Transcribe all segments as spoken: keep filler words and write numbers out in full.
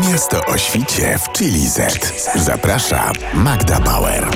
Miasto o świcie w Chili Z. Zaprasza Magda Bauer.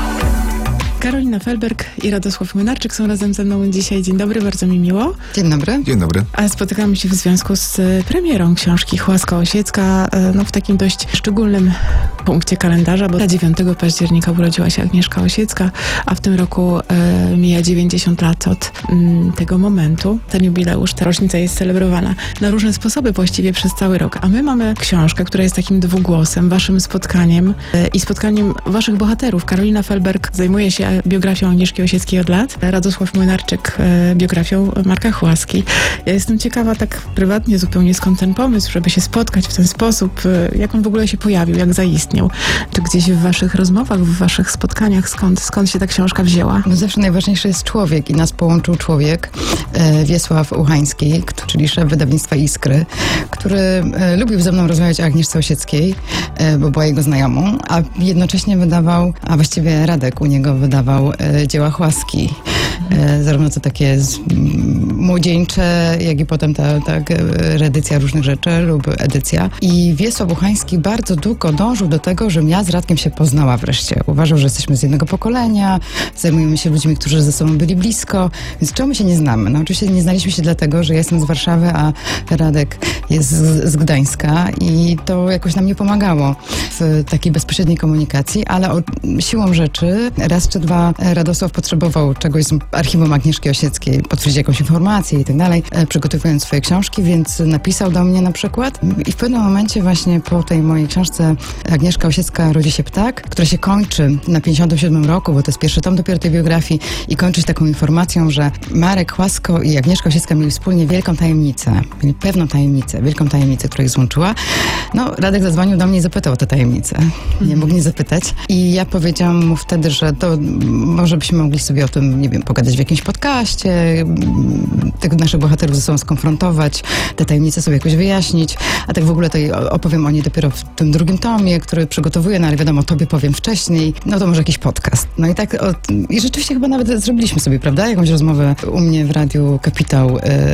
Karolina Felberg i Radosław Młynarczyk są razem ze mną dzisiaj. Dzień dobry, bardzo mi miło. Dzień dobry. Dzień dobry. A spotykamy się w związku z premierą książki Chłaska Osiecka, no w takim dość szczególnym punkcie kalendarza, bo dziewiątego października urodziła się Agnieszka Osiecka, a w tym roku e, mija dziewięćdziesiąt lat od m, tego momentu. Ten jubileusz, ta rocznica jest celebrowana na różne sposoby właściwie przez cały rok. A my mamy książkę, która jest takim dwugłosem, waszym spotkaniem e, i spotkaniem waszych bohaterów. Karolina Felberg zajmuje się biografią Agnieszki Osieckiej od lat, Radosław Młynarczyk e, biografią Marka Chłaski. Ja jestem ciekawa tak prywatnie zupełnie, skąd ten pomysł, żeby się spotkać w ten sposób, e, jak on w ogóle się pojawił, jak zaistniał. Czy gdzieś w waszych rozmowach, w waszych spotkaniach, skąd, skąd się ta książka wzięła? No zawsze najważniejszy jest człowiek i nas połączył człowiek, e, Wiesław Uchański, czyli szef wydawnictwa Iskry, który e, lubił ze mną rozmawiać o Agnieszce Osieckiej, e, bo była jego znajomą, a jednocześnie wydawał, a właściwie Radek u niego wydawał e, dzieła Chłaski. E, zarówno to takie z, m, młodzieńcze, jak i potem ta, ta reedycja różnych rzeczy lub edycja. I Wiesław Uchański bardzo długo dążył do tego, żebym ja z Radkiem się poznała wreszcie. Uważał, że jesteśmy z jednego pokolenia, zajmujemy się ludźmi, którzy ze sobą byli blisko, więc czemu my się nie znamy? No oczywiście nie znaliśmy się dlatego, że ja jestem z Warszawy, a Radek jest z, z Gdańska i to jakoś nam nie pomagało w takiej bezpośredniej komunikacji, ale o, siłą rzeczy raz czy dwa Radosław potrzebował czegoś z archiwum Agnieszki Osieckiej, potwierdzić jakąś informację i tak dalej, przygotowując swoje książki, więc napisał do mnie na przykład i w pewnym momencie właśnie po tej mojej książce Agnieszka Osiecka rodzi się ptak, która się kończy na pięćdziesiątym siódmym roku, bo to jest pierwszy tom dopiero tej biografii i kończy się taką informacją, że Marek Chłasko i Agnieszka Osiecka mieli wspólnie wielką tajemnicę, mieli pewną tajemnicę, wielką tajemnicę, która ich złączyła. No, Radek zadzwonił do mnie i zapytał o tę tajemnicę. Nie mógł nie zapytać. I ja powiedziałam mu wtedy, że to może byśmy mogli sobie o tym, nie wiem, pogadać w jakimś podcaście, tych naszych bohaterów ze sobą skonfrontować, te tajemnice sobie jakoś wyjaśnić, a tak w ogóle to opowiem o niej dopiero w tym drugim tomie, który przygotowuję, no ale wiadomo, tobie powiem wcześniej, no to może jakiś podcast. No i tak, o, i rzeczywiście chyba nawet zrobiliśmy sobie, prawda, jakąś rozmowę u mnie w Radiu Kapitał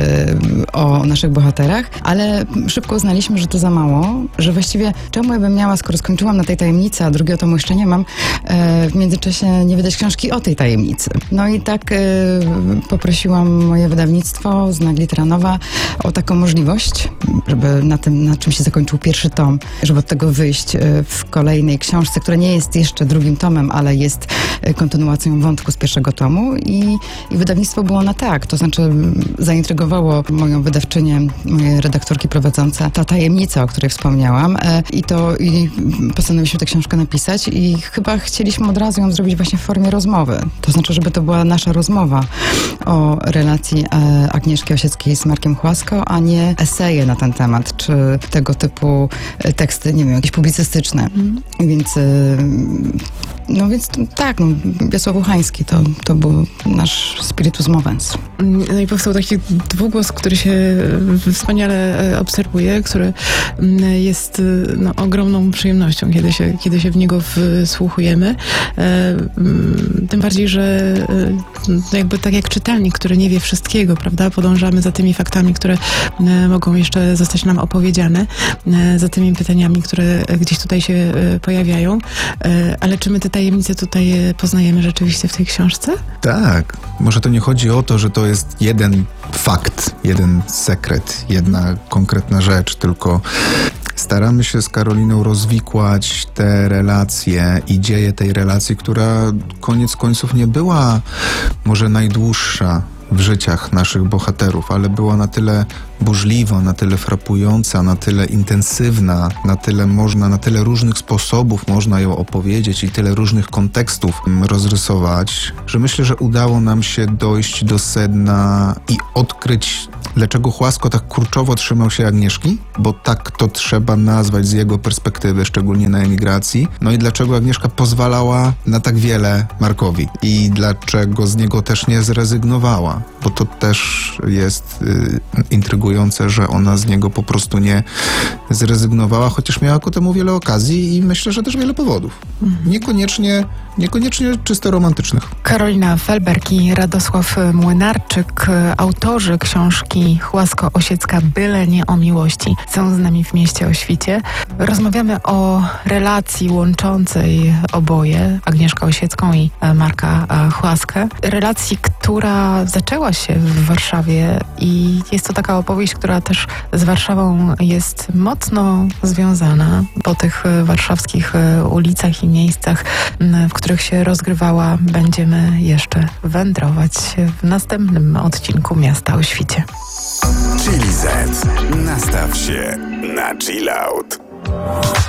yy, o naszych bohaterach, ale szybko uznaliśmy, że to za mało, że właściwie czemu ja bym miała, skoro skończyłam na tej tajemnicy, a drugiego tomu jeszcze nie mam, yy, w międzyczasie nie wydać książki o tej tajemnicy. No i tak yy, poprosiłam moje wydawnictwo, Znak Literanowa, o taką możliwość, żeby na tym, na czym się zakończył pierwszy tom, żeby od tego wyjść w kolejnej książce, która nie jest jeszcze drugim tomem, ale jest kontynuacją wątku z pierwszego tomu i, i wydawnictwo było na tak, to znaczy zaintrygowało moją wydawczynię, moje redaktorki prowadzące, ta tajemnica, o której wspomniałam i to i postanowiliśmy tę książkę napisać i chyba chcieliśmy od razu ją zrobić właśnie w formie rozmowy, to znaczy, żeby to była nasza rozmowa o relacji Agnieszki Osieckiej z Markiem Chłasko, a nie eseje na ten temat, czy tego typu teksty, nie wiem, jakieś publicystyczne. Mm. Więc no więc tak, no, Wiesław Uchański to, to był nasz spiritus movens. No i powstał taki dwugłos, który się wspaniale obserwuje, który jest no, ogromną przyjemnością, kiedy się, kiedy się w niego wsłuchujemy. Tym bardziej, że jakby tak jak czytelnik, który nie wie wszystkiego, prawda, podążamy za tymi faktami, które mogą jeszcze zostać nam opowiedziane, za tymi pytaniami, które gdzieś tutaj się pojawiają. Ale czy my te tajemnice tutaj poznajemy rzeczywiście w tej książce? Tak. Może to nie chodzi o to, że to jest jeden fakt, jeden sekret, jedna konkretna rzecz, tylko staramy się z Karoliną rozwikłać te relacje i dzieje tej relacji, która koniec końców nie była może najdłuższa w życiach naszych bohaterów, ale była na tyle burzliwa, na tyle frapująca, na tyle intensywna, na tyle można, na tyle różnych sposobów można ją opowiedzieć i tyle różnych kontekstów rozrysować, że myślę, że udało nam się dojść do sedna i odkryć, dlaczego Chłasko tak kurczowo trzymał się Agnieszki, bo tak to trzeba nazwać z jego perspektywy, szczególnie na emigracji. No i dlaczego Agnieszka pozwalała na tak wiele Markowi i dlaczego z niego też nie zrezygnowała, bo to też jest y, intrygujące, że ona z niego po prostu nie zrezygnowała, chociaż miała ku temu wiele okazji i myślę, że też wiele powodów. Niekoniecznie, niekoniecznie czysto romantycznych. Karolina Felberg i Radosław Młynarczyk, autorzy książki Chłasko-Osiecka Byle nie o miłości, są z nami w mieście o świcie. Rozmawiamy o relacji łączącej oboje, Agnieszkę Osiecką i Marka Chłaskę. Relacji, która zaczęła się w Warszawie i jest to taka opowieść, która też z Warszawą jest mocno związana. Po tych warszawskich ulicach i miejscach, w których się rozgrywała, będziemy jeszcze wędrować w następnym odcinku Miasta o świcie. Chili Z. Nastaw się na chill out.